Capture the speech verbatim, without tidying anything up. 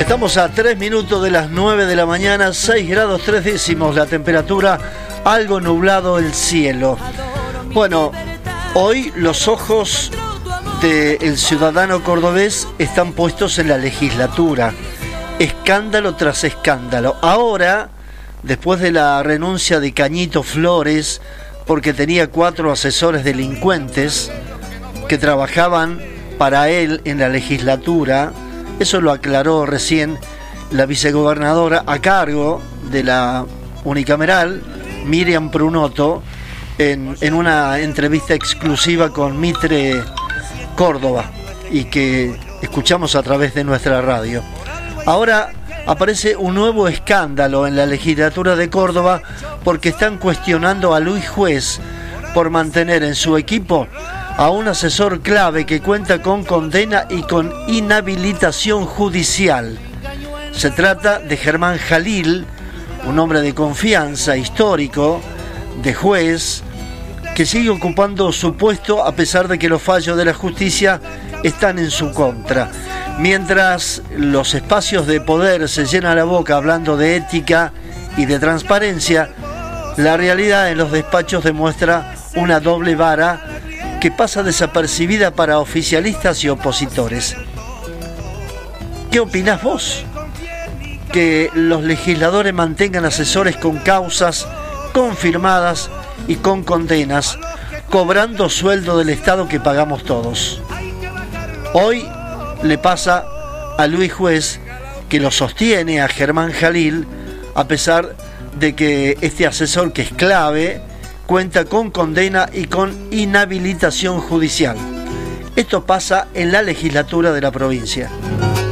Estamos a tres minutos de las nueve de la mañana, seis grados tres décimos la temperatura, algo nublado el cielo. Bueno, hoy los ojos del ciudadano cordobés están puestos en la legislatura. Escándalo tras escándalo. Ahora, después de la renuncia de Cañito Flores, porque tenía cuatro asesores delincuentes que trabajaban para él en la legislatura, eso lo aclaró recién la vicegobernadora a cargo de la unicameral, Miriam Prunoto, en, en una entrevista exclusiva con Mitre Córdoba y que escuchamos a través de nuestra radio. Ahora aparece un nuevo escándalo en la legislatura de Córdoba porque están cuestionando a Luis Juez por mantener en su equipo a un asesor clave que cuenta con condena y con inhabilitación judicial. Se trata de Germán Jalil, un hombre de confianza histórico de Juez, que sigue ocupando su puesto a pesar de que los fallos de la justicia están en su contra. Mientras los espacios de poder se llenan la boca hablando de ética y de transparencia, la realidad en los despachos demuestra una doble vara que pasa desapercibida para oficialistas y opositores. ¿Qué opinás vos? Que los legisladores mantengan asesores con causas confirmadas y con condenas, cobrando sueldo del Estado que pagamos todos. Hoy le pasa a Luis Juez, que lo sostiene a Germán Jalil, a pesar de que este asesor, que es clave, cuenta con condena y con inhabilitación judicial. Esto pasa en la legislatura de la provincia.